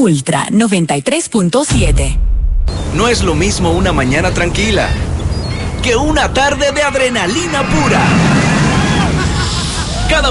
Ultra 93.7. No es lo mismo una mañana tranquila que una tarde de adrenalina pura.